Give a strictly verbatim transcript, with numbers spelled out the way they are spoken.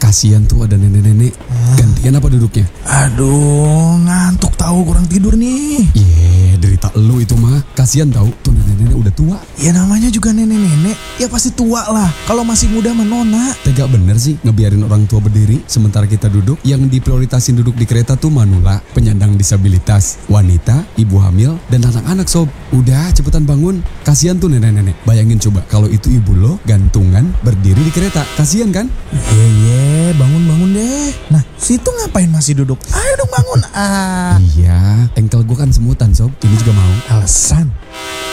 Kasian tuh ada nenek-nenek. Gantian apa duduknya? Aduh, ngantuk tahu, kurang tidur nih. Iya, derita lu itu mah. Kasian tahu tuh nenek-nenek udah tua. Ya namanya juga nenek-nenek, ya pasti tua lah. Kalau masih muda mah nona. Tega bener sih ngebiarin orang tua berdiri sementara kita duduk. Yang diprioritasin duduk di kereta tuh manula, penyandang disabilitas, wanita, ibu hamil, dan anak-anak sob. Udah cepetan bangun. Kasian tuh nenek-nenek. Bayangin coba kalau itu ibu lo gantungan berdiri di kereta. Kasian kan? Iya, iya, bangun-bangun deh. Nah, situ ngapain masih duduk? Ayo dong bangun. Ah, Iya, engkel gua kan semutan sob. Ini juga mau. alasan.